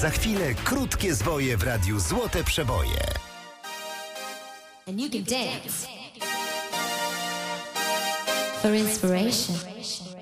Za chwilę krótkie zwoje w radiu Złote Przeboje. And you can dance for inspiration.